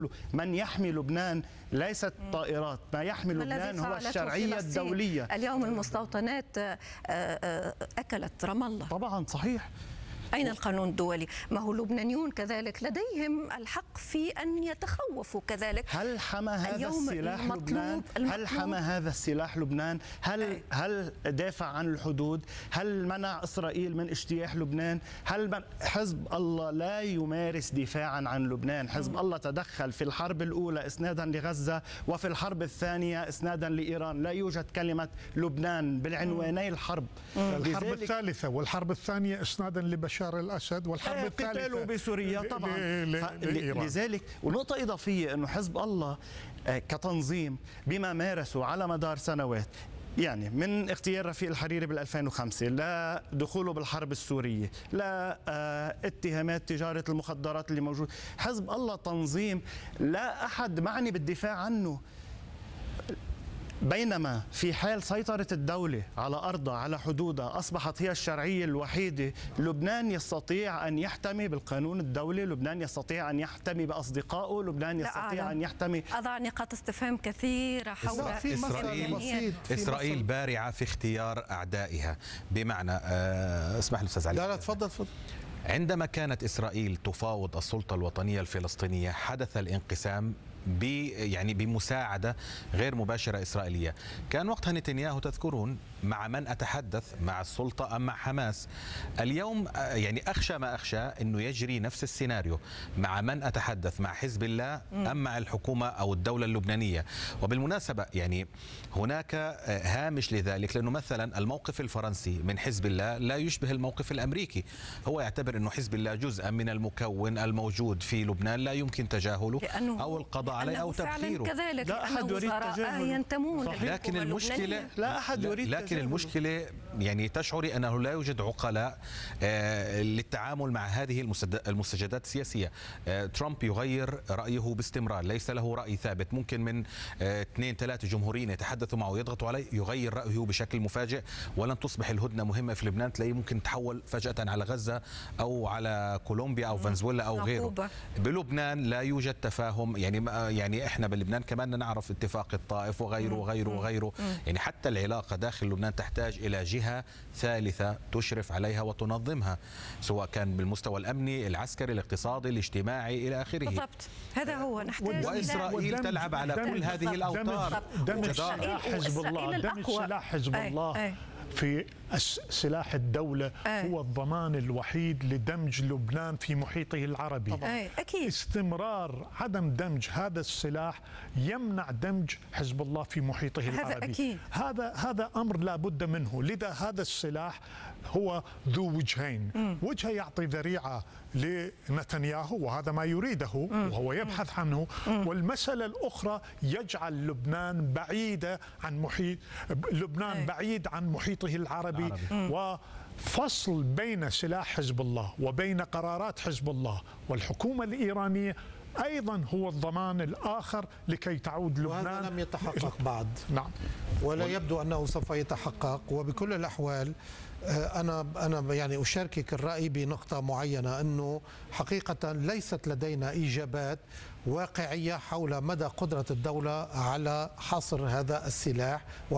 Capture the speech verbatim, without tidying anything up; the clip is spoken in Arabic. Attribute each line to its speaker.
Speaker 1: من يحمي لبنان ليست طائرات، ما يحمي لبنان هو الشرعية الدولية.
Speaker 2: اليوم المستوطنات أكلت رام الله.
Speaker 1: طبعا صحيح.
Speaker 2: أين القانون الدولي؟ ما هو اللبنانيون كذلك لديهم الحق في أن يتخوفوا كذلك.
Speaker 1: هل حمى هذا السلاح
Speaker 2: المطلوب
Speaker 1: لبنان؟
Speaker 2: المطلوب
Speaker 1: هل حمى هذا السلاح لبنان؟ هل أي. هل دافع عن الحدود؟ هل منع إسرائيل من اجتياح لبنان؟ هل من حزب الله لا يمارس دفاعا عن لبنان؟ حزب م. الله تدخل في الحرب الأولى إسنادا لغزة، وفي الحرب الثانية إسنادا لإيران. لا يوجد كلمة لبنان بالعنواني الحرب.
Speaker 3: م. الحرب الثالثة والحرب الثانية إسنادا لبشار الأسد، والحرب الثالثة
Speaker 1: قتالوا بسوريا طبعا. لذلك ونقطة إضافية أنه حزب الله كتنظيم بما مارسوا على مدار سنوات، يعني من اغتيال رفيق الحريري بال ألفين وخمسة لا دخوله بالحرب السورية، لا اتهامات تجارة المخدرات اللي موجود، حزب الله تنظيم لا أحد معني بالدفاع عنه. بينما في حال سيطرة الدولة على أرضها على حدودها أصبحت هي الشرعية الوحيدة، لبنان يستطيع أن يحتمي بالقانون الدولي، لبنان يستطيع أن يحتمي بأصدقائه، لبنان يستطيع أن يحتمي.
Speaker 2: أضع نقاط استفهام كثيرة حول
Speaker 4: إسرائيل. إسرائيل بارعة في اختيار أعدائها، بمعنى أه اسمح لي أستاذ علي.
Speaker 3: لا لا تفضل تفضل.
Speaker 4: عندما كانت إسرائيل تفاوض السلطة الوطنية الفلسطينية حدث الانقسام ب يعني بمساعدة غير مباشرة إسرائيلية. كان وقتها نتنياهو تذكرون مع من أتحدث، مع السلطة أم مع حماس؟ اليوم يعني أخشى ما أخشى أنه يجري نفس السيناريو، مع من أتحدث، مع حزب الله أم مع الحكومة أو الدولة اللبنانية؟ وبالمناسبة يعني هناك هامش لذلك، لأنه مثلا الموقف الفرنسي من حزب الله لا يشبه الموقف الأمريكي. هو يعتبر أنه حزب الله جزءا من المكون الموجود في لبنان لا يمكن تجاهله أو القضاء عليه أو تبخيره.
Speaker 2: كذلك
Speaker 1: لا أحد يريد تجاهله
Speaker 2: ينتمون.
Speaker 4: لكن المشكلة
Speaker 1: لا أحد يريد
Speaker 4: لكن المشكلة يعني تشعري أنه لا يوجد عقلاء آه للتعامل مع هذه المستجدات السياسية. آه ترامب يغير رأيه باستمرار، ليس له رأي ثابت. ممكن من آه اثنين ثلاثة جمهوريين يتحدثوا معه ويضغطوا عليه يغير رأيه بشكل مفاجئ، ولن تصبح الهدنة مهمة في لبنان، تلاقيه ممكن تحول فجأة على غزة أو على كولومبيا أو فنزويلا أو غيره. بلبنان لا يوجد تفاهم، يعني يعني احنا بلبنان كمان نعرف اتفاق الطائف وغيره وغيره وغيره. يعني حتى العلاقة داخل لبنان تحتاج إلى جهة ثالثة تشرف عليها وتنظمها، سواء كان بالمستوى الأمني، العسكري، الاقتصادي، الاجتماعي إلى آخره.
Speaker 2: بالضبط، هذا هو نحتاج.
Speaker 4: وإسرائيل تلعب على كل هذه الأوتار.
Speaker 3: دمج سلاح حزب الله، دمج سلاح حزب الله في سلاح الدولة أي. هو الضمان الوحيد لدمج لبنان في محيطه العربي.
Speaker 2: أكيد.
Speaker 3: استمرار عدم دمج هذا السلاح يمنع دمج حزب الله في محيطه العربي.
Speaker 2: أكيد.
Speaker 3: هذا هذا أمر لا بد منه. لذا هذا السلاح هو ذو وجهين، م. وجهه يعطي ذريعة لنتنياهو وهذا ما يريده م. وهو يبحث عنه، م. والمسألة الأخرى يجعل لبنان بعيدة عن محيط لبنان أي. بعيد عن محيطه العربي. وفصل بين سلاح حزب الله وبين قرارات حزب الله والحكومة الإيرانية أيضا هو الضمان الآخر لكي تعود لبنان.
Speaker 5: وهذا لم يتحقق بعد.
Speaker 3: نعم،
Speaker 5: ولا يبدو أنه سوف يتحقق. وبكل الأحوال أنا أنا يعني أشاركك الرأي بنقطة معينة، أنه حقيقة ليست لدينا إجابات واقعية حول مدى قدرة الدولة على حصر هذا السلاح.